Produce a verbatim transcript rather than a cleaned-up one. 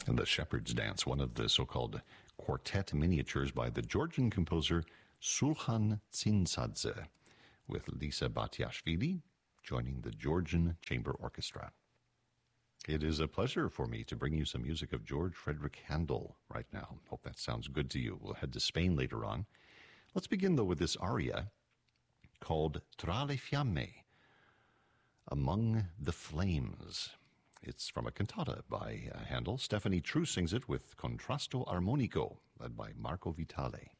And the Shepherd's Dance, one of the so-called quartet miniatures by the Georgian composer Sulhan Tsinsadze, with Lisa Batiashvili joining the Georgian Chamber Orchestra. It is a pleasure for me to bring you some music of George Frederick Handel right now. Hope that sounds good to you. We'll head to Spain later on. Let's begin, though, with this aria called Tra le fiamme, Among the Flames. It's from a cantata by uh, Handel. Stephanie True sings it with Contrasto Armonico, led by Marco Vitale.